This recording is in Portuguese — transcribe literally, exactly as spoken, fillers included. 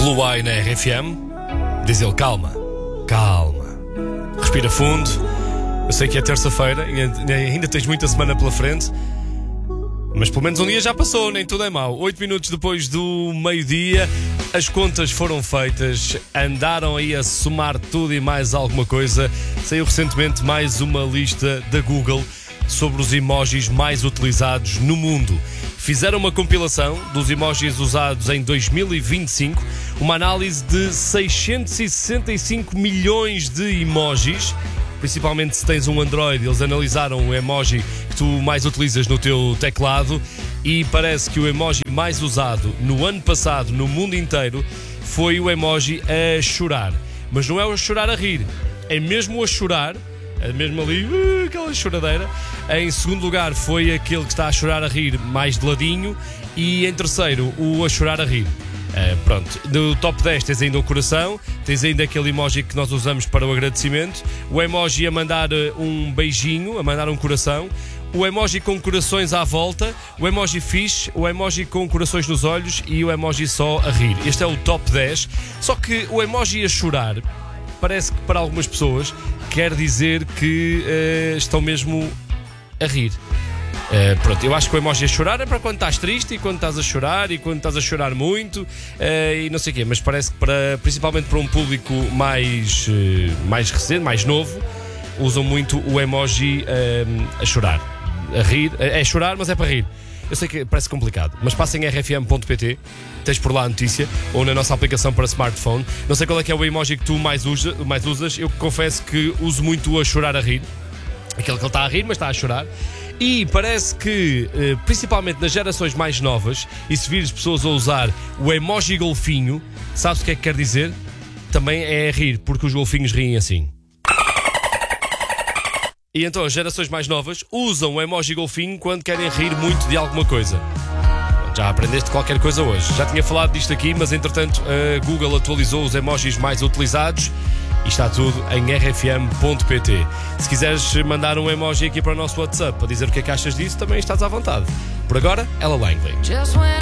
Blue Eye na R F M. Diz ele, calma, calma. Respira fundo. Eu sei que é terça-feira e ainda tens muita semana pela frente, mas pelo menos um dia já passou, nem tudo é mau. Oito minutos depois do meio-dia, as contas foram feitas, andaram aí a somar tudo e mais alguma coisa. Saiu recentemente mais uma lista da Google sobre os emojis mais utilizados no mundo. Fizeram uma compilação dos emojis usados em dois mil e vinte e cinco, uma análise de seiscentos e sessenta e cinco milhões de emojis. Principalmente se tens um Android, eles analisaram o emoji que tu mais utilizas no teu teclado e parece que o emoji mais usado no ano passado no mundo inteiro foi o emoji a chorar. Mas não é o a chorar a rir, é mesmo a chorar, é mesmo ali, uh, aquela choradeira. Em segundo lugar foi aquele que está a chorar a rir mais de ladinho e em terceiro o a chorar a rir. Uh, pronto, no top dez tens ainda o coração, tens ainda aquele emoji que nós usamos para o agradecimento, o emoji a mandar um beijinho, a mandar um coração, o emoji com corações à volta, o emoji fixe, o emoji com corações nos olhos e o emoji só a rir. Este é o top dez, só que o emoji a chorar parece que para algumas pessoas quer dizer que uh, estão mesmo a rir. Uh, pronto, eu acho que o emoji a chorar é para quando estás triste e quando estás a chorar e quando estás a chorar muito uh, e não sei o quê, mas parece que para, principalmente para um público mais, uh, mais recente, mais novo, usam muito o emoji uh, a chorar, a rir, é chorar, mas é para rir. Eu sei que parece complicado, mas passa em r f m ponto p t, tens por lá a notícia, ou na nossa aplicação para smartphone. Não sei qual é que é o emoji que tu mais, usa, mais usas, eu confesso que uso muito o a chorar a rir, aquele que ele está a rir, mas está a chorar. E parece que, principalmente nas gerações mais novas, e se vires pessoas a usar o emoji golfinho, sabes o que é que quer dizer? Também é rir, porque os golfinhos riem assim. E então as gerações mais novas usam o emoji golfinho quando querem rir muito de alguma coisa. Já aprendeste qualquer coisa hoje. Já tinha falado disto aqui, mas entretanto a Google atualizou os emojis mais utilizados. E está tudo em r f m ponto p t. Se quiseres mandar um emoji aqui para o nosso WhatsApp para dizer o que é que achas disso, também estás à vontade. Por agora, Ella Langley.